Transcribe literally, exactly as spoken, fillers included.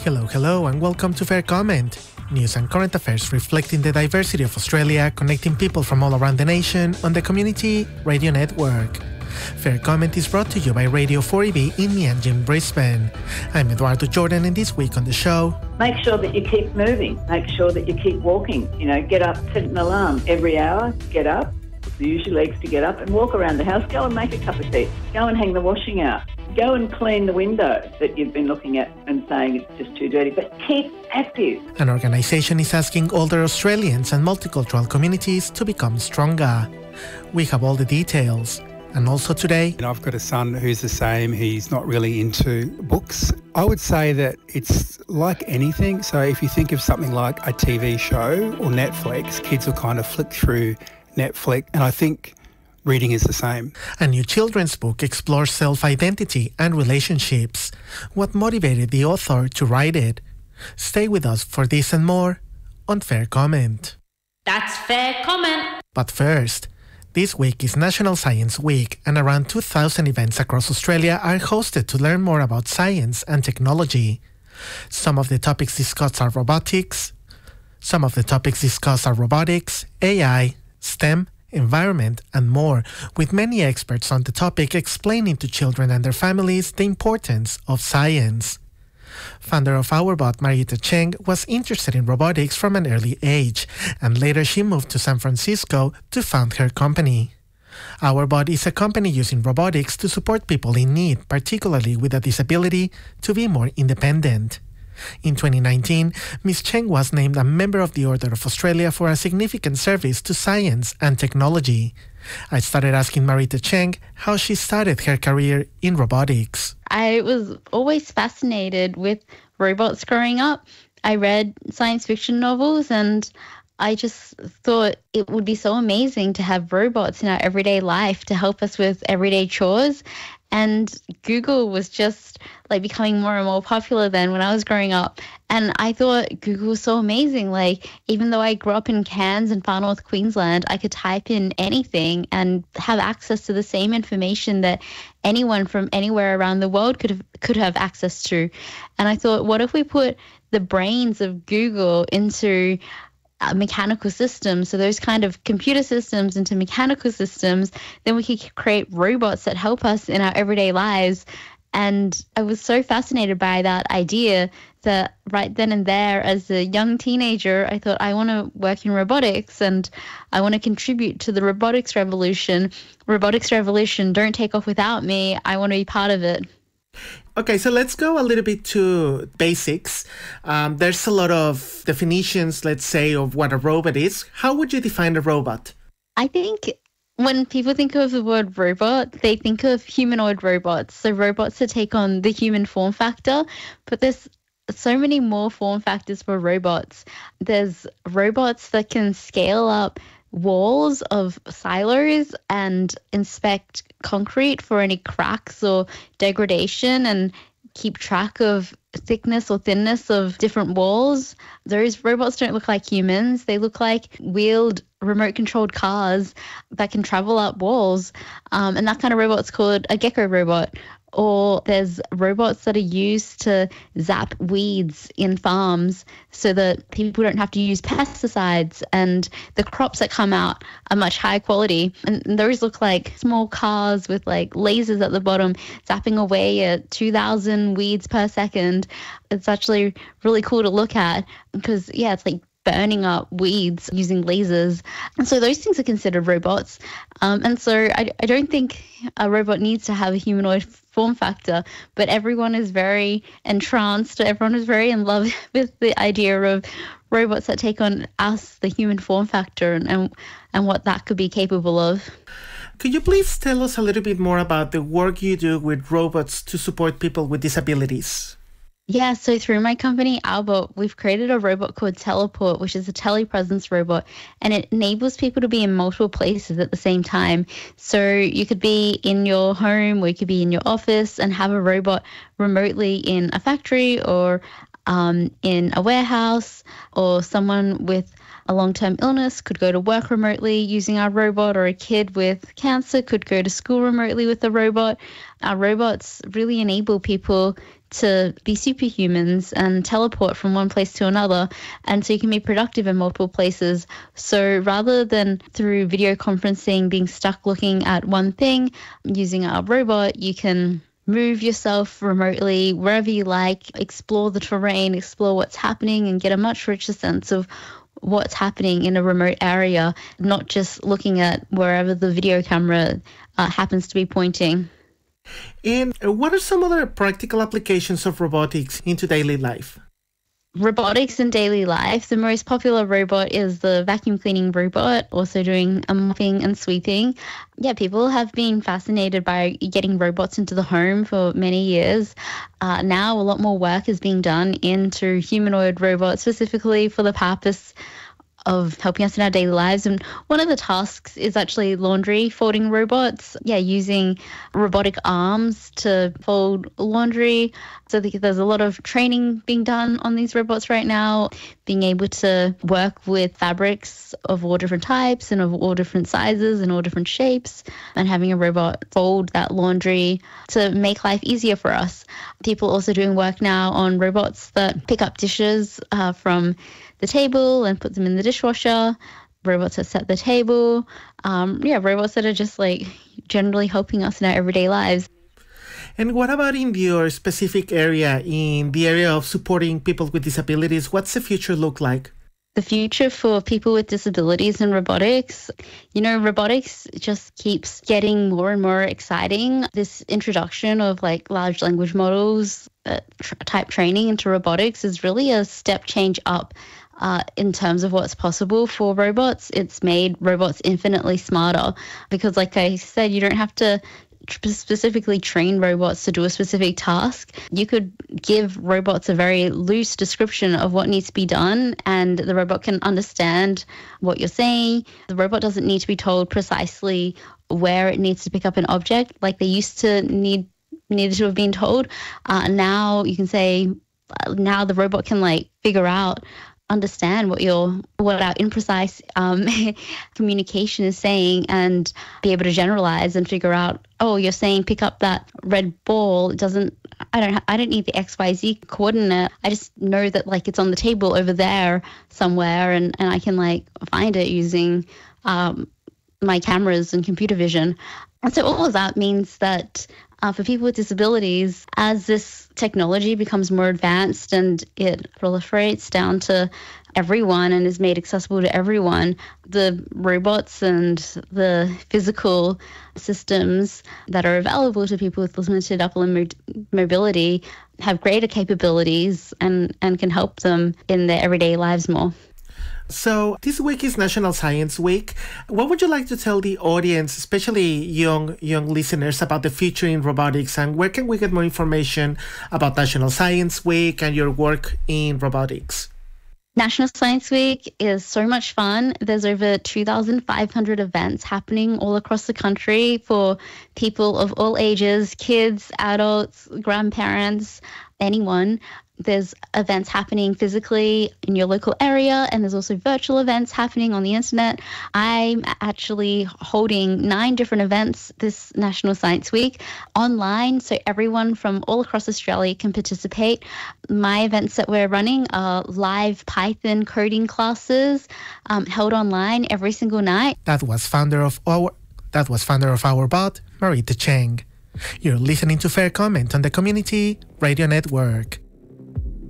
Hello, hello, and welcome to Fair Comment. News and current affairs reflecting the diversity of Australia, connecting people from all around the nation on the Community Radio Network. Fair Comment is brought to you by Radio four E B in Meanjin, Brisbane. I'm Eduardo Jordan, and this week on the show... Make sure that you keep moving. Make sure that you keep walking. You know, get up, set an alarm every hour, get up, use your legs to get up and walk around the house. Go and make a cup of tea. Go and hang the washing out. Go and clean the window that you've been looking at and saying it's just too dirty. But keep active. An organisation is asking older Australians and multicultural communities to become stronger. We have all the details. And also today... And I've got a son who's the same. He's not really into books. I would say that it's like anything. So if you think of something like a T V show or Netflix, kids will kind of flick through Netflix. And I think reading is the same. A new children's book explores self-identity and relationships. What motivated the author to write it? Stay with us for this and more on Fair Comment. That's Fair Comment. But first, this week is National Science Week, and around two thousand events across Australia are hosted to learn more about science and technology. Some of the topics discussed are robotics. Some of the topics discussed are robotics, A I, STEM, environment, and more, with many experts on the topic explaining to children and their families the importance of science. Founder of OurBot, Marita Cheng, was interested in robotics from an early age, and later she moved to San Francisco to found her company. OurBot is a company using robotics to support people in need, particularly with a disability, to be more independent. In twenty nineteen, Miz Cheng was named a member of the Order of Australia for a significant service to science and technology. I started asking Marita Cheng how she started her career in robotics. I was always fascinated with robots growing up. I read science fiction novels and I just thought it would be so amazing to have robots in our everyday life to help us with everyday chores. And Google was just like becoming more and more popular then when I was growing up. And I thought Google was so amazing. Like, even though I grew up in Cairns and far north Queensland, I could type in anything and have access to the same information that anyone from anywhere around the world could have, could have access to. And I thought, what if we put the brains of Google into Uh, mechanical systems, so those kind of computer systems into mechanical systems, then we could create robots that help us in our everyday lives. And I was so fascinated by that idea that right then and there, as a young teenager, I thought, I want to work in robotics and I want to contribute to the robotics revolution. Robotics revolution, don't take off without me. I want to be part of it. Okay, so let's go a little bit to basics. Um, there's a lot of definitions, let's say, of what a robot is. How would you define a robot? I think when people think of the word robot, they think of humanoid robots. So robots that take on the human form factor. But there's so many more form factors for robots. There's robots that can scale up walls of silos and inspect concrete for any cracks or degradation and keep track of thickness or thinness of different walls. Those robots don't look like humans. They look like wheeled remote controlled cars that can travel up walls. Um, and that kind of robot's called a gecko robot. Or there's robots that are used to zap weeds in farms so that people don't have to use pesticides, and the crops that come out are much higher quality. And those look like small cars with like lasers at the bottom zapping away at two thousand weeds per second. It's actually really cool to look at because, yeah, it's like burning up weeds using lasers. And so those things are considered robots. Um, and so I, I don't think a robot needs to have a humanoid form factor, but everyone is very entranced. Everyone is very in love with the idea of robots that take on us, the human form factor, and, and, and what that could be capable of. Could you please tell us a little bit more about the work you do with robots to support people with disabilities? Yeah, so through my company, OurBot, we've created a robot called Teleport, which is a telepresence robot, and it enables people to be in multiple places at the same time. So you could be in your home or you could be in your office and have a robot remotely in a factory or um, in a warehouse, or someone with a long-term illness could go to work remotely using our robot, or a kid with cancer could go to school remotely with the robot. Our robots really enable people to be superhumans and teleport from one place to another, and so you can be productive in multiple places. So rather than through video conferencing being stuck looking at one thing, using our robot, you can move yourself remotely wherever you like, explore the terrain, explore what's happening, and get a much richer sense of what's happening in a remote area, not just looking at wherever the video camera uh, happens to be pointing. And what are some other practical applications of robotics into daily life? Robotics in daily life, the most popular robot is the vacuum cleaning robot, also doing a mopping and sweeping. Yeah, people have been fascinated by getting robots into the home for many years. Uh, now a lot more work is being done into humanoid robots, specifically for the purpose of helping us in our daily lives. And one of the tasks is actually laundry folding robots. Yeah, using robotic arms to fold laundry. So there's a lot of training being done on these robots right now, being able to work with fabrics of all different types and of all different sizes and all different shapes, and having a robot fold that laundry to make life easier for us. People also doing work now on robots that pick up dishes uh, from the table and put them in the dishwasher, robots that set the table, um, yeah, robots that are just like generally helping us in our everyday lives. And what about in your specific area, in the area of supporting people with disabilities? What's the future look like? The future for people with disabilities in robotics, you know, robotics just keeps getting more and more exciting. This introduction of like large language models uh, tr- type training into robotics is really a step change up uh, in terms of what's possible for robots. It's made robots infinitely smarter because, like I said, you don't have to specifically train robots to do a specific task. You could give robots a very loose description of what needs to be done, and the robot can understand what you're saying. The robot doesn't need to be told precisely where it needs to pick up an object like they used to need needed to have been told. Uh, now you can say, now the robot can like figure out, understand what your what our imprecise um, communication is saying, and be able to generalize and figure out, oh, you're saying pick up that red ball. It doesn't. I don't. I don't need the X Y Z coordinate. I just know that like it's on the table over there somewhere, and and I can like find it using um, my cameras and computer vision. And so all of that means that uh, for people with disabilities, as this technology becomes more advanced and it proliferates down to everyone and is made accessible to everyone, the robots and the physical systems that are available to people with limited upper limb mobility have greater capabilities and, and can help them in their everyday lives more. So this week is National Science Week. What would you like to tell the audience, especially young young listeners, about the future in robotics, and where can we get more information about National Science Week and your work in robotics? National Science Week is so much fun. There's over two thousand five hundred events happening all across the country for people of all ages, kids, adults, grandparents, anyone. There's events happening physically in your local area, and there's also virtual events happening on the internet. I'm actually holding nine different events this National Science Week online, so everyone from all across Australia can participate. My events that we're running are live Python coding classes um, held online every single night. That was founder of our that was founder of our bot, Marita Cheng. You're listening to Fair Comment on the Community Radio Network.